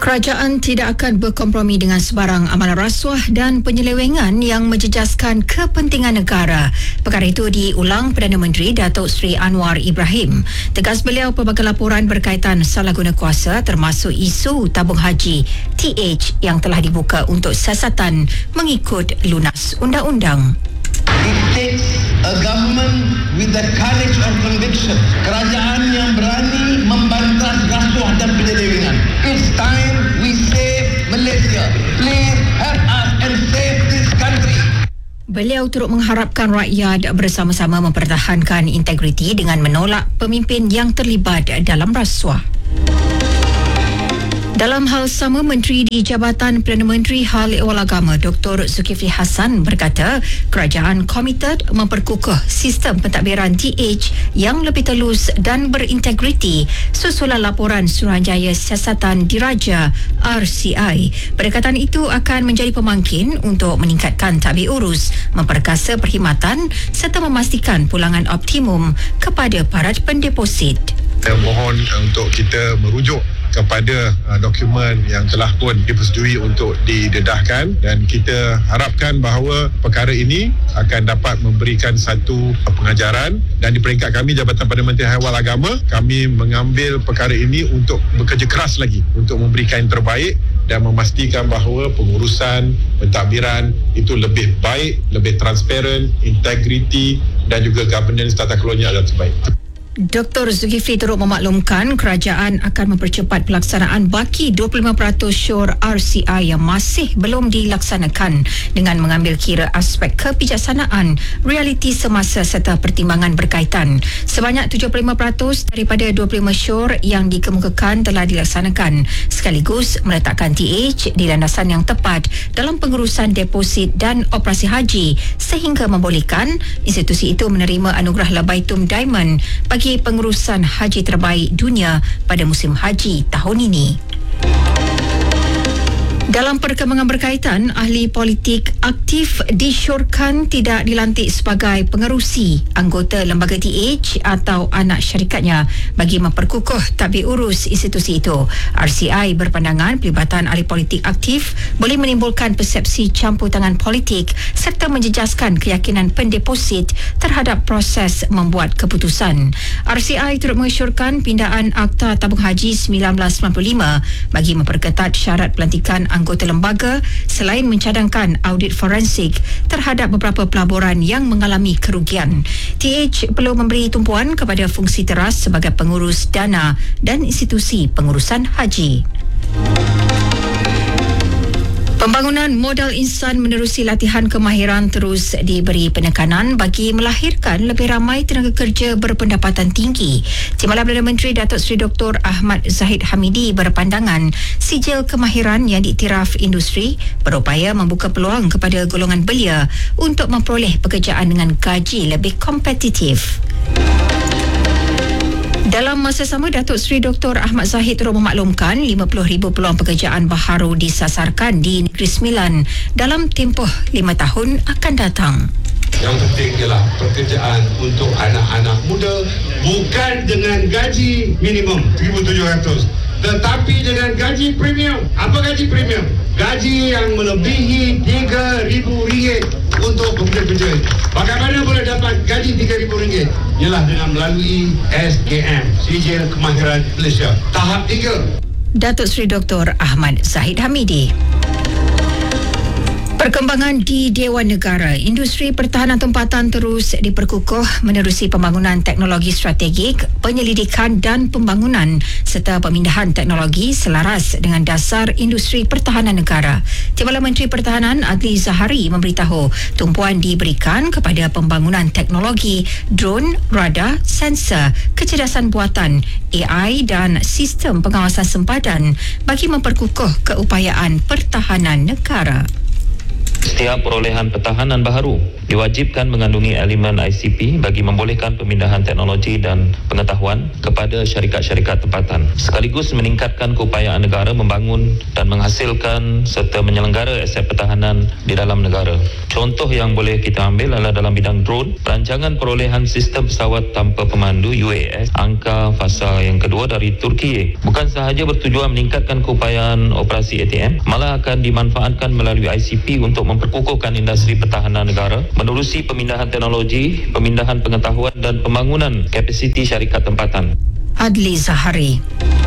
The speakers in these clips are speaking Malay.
Kerajaan tidak akan berkompromi dengan sebarang amalan rasuah dan penyelewengan yang menjejaskan kepentingan negara. Perkara itu diulang Perdana Menteri Datuk Seri Anwar Ibrahim. Tegas beliau pelbagai laporan berkaitan salah guna kuasa termasuk isu tabung haji TH yang telah dibuka untuk siasatan mengikut lunas undang-undang. It takes a government with the courage of conviction. Kerajaan yang berani membantah rasuah dan penyelewengan. It's time we save Malaysia. Please help us and save this country. Beliau turut mengharapkan rakyat bersama-sama mempertahankan integriti dengan menolak pemimpin yang terlibat dalam rasuah. Dalam hal sama, Menteri di Jabatan Perdana Menteri Hal Ehwal Agama Dr. Zulkifli Hassan berkata kerajaan komited memperkukuh sistem pentadbiran TH yang lebih telus dan berintegriti susulan laporan Suruhanjaya Siasatan Diraja RCI. Pendekatan itu akan menjadi pemangkin untuk meningkatkan tadbir urus, memperkasa perkhidmatan serta memastikan pulangan optimum kepada para pendeposit. Saya mohon untuk kita merujuk kepada dokumen yang telah pun dipersetujui untuk didedahkan, dan kita harapkan bahawa perkara ini akan dapat memberikan satu pengajaran, dan di peringkat kami Jabatan Perdana Menteri Hal Ehwal Agama, kami mengambil perkara ini untuk bekerja keras lagi untuk memberikan yang terbaik dan memastikan bahawa pengurusan pentadbiran itu lebih baik, lebih transparan, integriti dan juga governance tata kelolanya adalah terbaik. Dr. Zulkifli turut memaklumkan kerajaan akan mempercepat pelaksanaan baki 25% syur RCI yang masih belum dilaksanakan dengan mengambil kira aspek kebijaksanaan, realiti semasa serta pertimbangan berkaitan. Sebanyak 75% daripada 25 syur yang dikemukakan telah dilaksanakan, sekaligus meletakkan TH di landasan yang tepat dalam pengurusan deposit dan operasi haji sehingga membolehkan institusi itu menerima anugerah Labaitum Diamond bagi pengurusan haji terbaik dunia pada musim haji tahun ini. Dalam perkembangan berkaitan, ahli politik aktif disyorkan tidak dilantik sebagai pengerusi anggota lembaga TH atau anak syarikatnya bagi memperkukuh tadbir urus institusi itu. RCI berpandangan pelibatan ahli politik aktif boleh menimbulkan persepsi campur tangan politik serta menjejaskan keyakinan pendeposit terhadap proses membuat keputusan. RCI turut mengesyorkan pindaan Akta Tabung Haji 1995 bagi memperketat syarat pelantikan anggota lembaga selain mencadangkan audit forensik terhadap beberapa pelaburan yang mengalami kerugian. TH perlu memberi tumpuan kepada fungsi teras sebagai pengurus dana dan institusi pengurusan haji. Pembangunan modal insan menerusi latihan kemahiran terus diberi penekanan bagi melahirkan lebih ramai tenaga kerja berpendapatan tinggi. Timbalan Perdana Menteri Datuk Seri Dr. Ahmad Zahid Hamidi berpandangan sijil kemahiran yang diiktiraf industri berupaya membuka peluang kepada golongan belia untuk memperoleh pekerjaan dengan gaji lebih kompetitif. Dalam masa sama, Datuk Seri Dr. Ahmad Zahid turut memaklumkan 50,000 peluang pekerjaan baharu disasarkan di Negeri Sembilan dalam tempoh 5 tahun akan datang. Yang penting ialah pekerjaan untuk anak-anak muda, bukan dengan gaji minimum 1,700, tetapi dengan gaji premium. Apa gaji premium? Gaji yang melebihi RM3,000 untuk pekerja-pekerja. Bagaimana boleh dapat gaji RM3,000? Ialah dengan melalui SKM, Sijil Kemahiran Malaysia, tahap 3. Datuk Seri Dr. Ahmad Zahid Hamidi. Perkembangan di Dewan Negara, industri pertahanan tempatan terus diperkukuh menerusi pembangunan teknologi strategik, penyelidikan dan pembangunan serta pemindahan teknologi selaras dengan dasar industri pertahanan negara. Timbalan Menteri Pertahanan Adli Zahari memberitahu tumpuan diberikan kepada pembangunan teknologi drone, radar, sensor, kecerdasan buatan, AI dan sistem pengawasan sempadan bagi memperkukuh keupayaan pertahanan negara. Setiap perolehan pertahanan baharu diwajibkan mengandungi elemen ICP bagi membolehkan pemindahan teknologi dan pengetahuan kepada syarikat-syarikat tempatan, sekaligus meningkatkan keupayaan negara membangun dan menghasilkan serta menyelenggara aset pertahanan di dalam negara. Contoh yang boleh kita ambil adalah dalam bidang drone, perancangan perolehan sistem pesawat tanpa pemandu UAS angka fasa yang kedua dari Turki bukan sahaja bertujuan meningkatkan keupayaan operasi ATM, malah akan dimanfaatkan melalui ICP untuk memperkukuhkan industri pertahanan negara, menerusi pemindahan teknologi, pemindahan pengetahuan dan pembangunan kapasiti syarikat tempatan. Adli Zahari.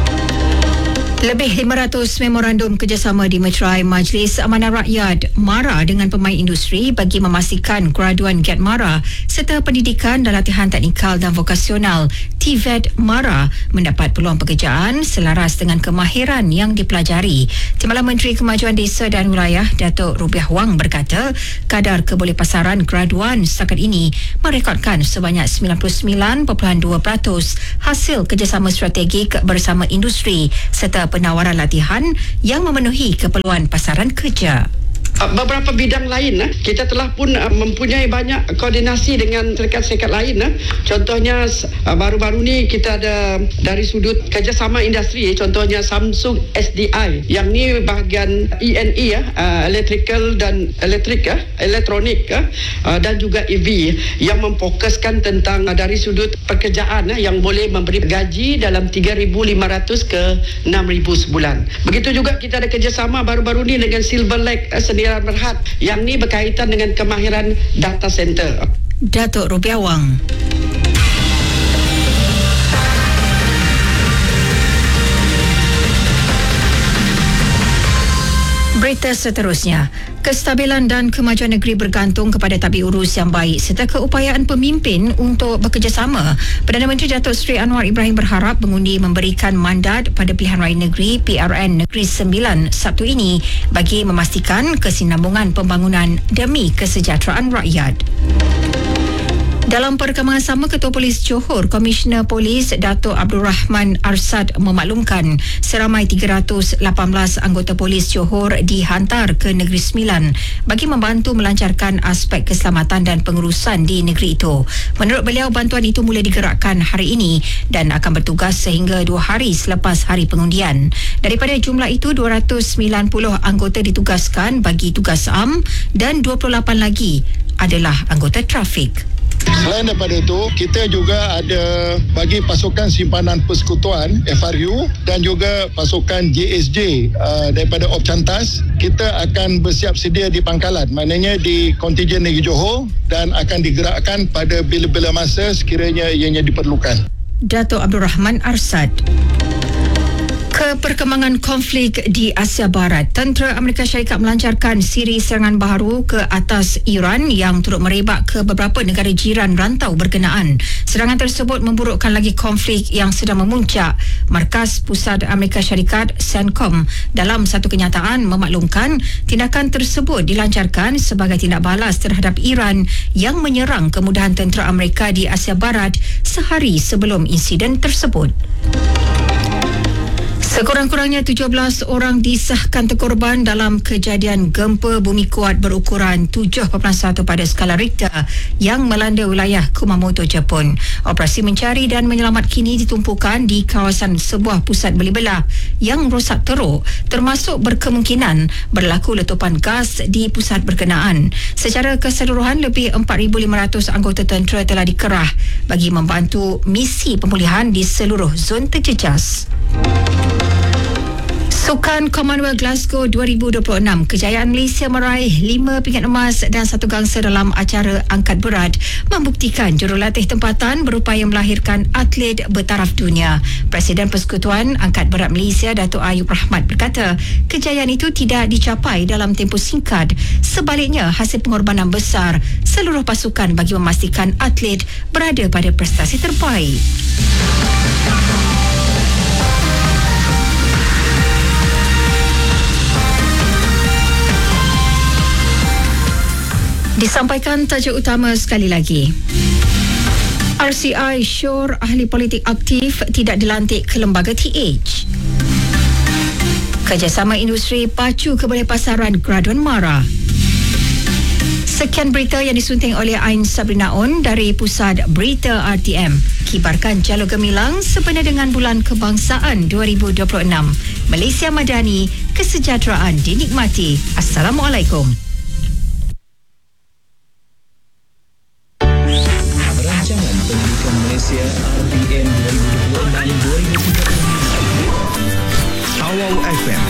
Lebih 500 memorandum kerjasama dimeterai Majlis Amanah Rakyat MARA dengan pemain industri bagi memastikan graduan GET MARA serta pendidikan dan latihan teknikal dan vokasional TVET MARA mendapat peluang pekerjaan selaras dengan kemahiran yang dipelajari. Timbalan Menteri Kemajuan Desa dan Wilayah Datuk Rubiah Wang berkata kadar kebolehpasaran graduan setakat ini merekodkan sebanyak 99.2% hasil kerjasama strategik bersama industri serta penawaran latihan yang memenuhi keperluan pasaran kerja. Beberapa bidang lain kita telah pun mempunyai banyak koordinasi dengan syarikat-syarikat lain. Contohnya baru-baru ni kita ada dari sudut kerjasama industri, contohnya Samsung SDI yang ni bahagian E&E electrical dan elektronik dan juga EV yang memfokuskan tentang dari sudut pekerjaan yang boleh memberi gaji dalam 3,500 ke 6,000 sebulan. Begitu juga kita ada kerjasama baru-baru ni dengan Silver Lake Sendirian Berhad yang ni berkaitan dengan kemahiran data center. Datuk Rubiah Wang. Berita seterusnya, kestabilan dan kemajuan negeri bergantung kepada tabik urus yang baik serta keupayaan pemimpin untuk bekerjasama. Perdana Menteri Datuk Seri Anwar Ibrahim berharap mengundi memberikan mandat pada Pilihan Raya Negeri PRN Negeri Sembilan Sabtu ini bagi memastikan kesinambungan pembangunan demi kesejahteraan rakyat. Dalam perkembangan sama, Ketua Polis Johor, Komisioner Polis Datuk Abdul Rahman Arsad memaklumkan seramai 318 anggota Polis Johor dihantar ke Negeri Sembilan bagi membantu melancarkan aspek keselamatan dan pengurusan di negeri itu. Menurut beliau, bantuan itu mula digerakkan hari ini dan akan bertugas sehingga 2 hari selepas hari pengundian. Daripada jumlah itu, 290 anggota ditugaskan bagi tugas am dan 28 lagi adalah anggota trafik. Selain daripada itu, kita juga ada bagi pasukan simpanan persekutuan FRU dan juga pasukan JSJ daripada Op Cantas, kita akan bersiap sedia di pangkalan, maknanya di kontijen negeri Johor, dan akan digerakkan pada bila-bila masa sekiranya ianya diperlukan. Datuk Abdul Rahman Arsad. Perkembangan konflik di Asia Barat, tentera Amerika Syarikat melancarkan siri serangan baharu ke atas Iran yang turut merebak ke beberapa negara jiran rantau berkenaan. Serangan tersebut memburukkan lagi konflik yang sedang memuncak. Markas Pusat Amerika Syarikat CENTCOM dalam satu kenyataan memaklumkan tindakan tersebut dilancarkan sebagai tindak balas terhadap Iran yang menyerang kemudahan tentera Amerika di Asia Barat sehari sebelum insiden tersebut. Sekurang-kurangnya 17 orang disahkan terkorban dalam kejadian gempa bumi kuat berukuran 7.1 pada skala Richter yang melanda wilayah Kumamoto, Jepun. Operasi mencari dan menyelamat kini ditumpukan di kawasan sebuah pusat beli belah yang rosak teruk, termasuk berkemungkinan berlaku letupan gas di pusat berkenaan. Secara keseluruhan, lebih 4,500 anggota tentera telah dikerah bagi membantu misi pemulihan di seluruh zon terjejas. Sukan Commonwealth Glasgow 2026, kejayaan Malaysia meraih 5 pingat emas dan 1 gangsa dalam acara angkat berat membuktikan jurulatih tempatan berupaya melahirkan atlet bertaraf dunia. Presiden Persekutuan Angkat Berat Malaysia Datuk Ayub Rahmat berkata, kejayaan itu tidak dicapai dalam tempoh singkat. Sebaliknya, hasil pengorbanan besar seluruh pasukan bagi memastikan atlet berada pada prestasi terbaik. Disampaikan tajuk utama sekali lagi. RCI Syur ahli politik aktif tidak dilantik ke lembaga TH. Kerjasama industri pacu kebolehpasaran graduan MARA. Sekian berita yang disunting oleh Ain Sabrina On dari Pusat Berita RTM. Kibarkan jalur gemilang sempena dengan Bulan Kebangsaan 2026. Malaysia Madani, kesejahteraan dinikmati. Assalamualaikum. Rancangan Pendidikan Malaysia RPM 2026-2030 Tawau FM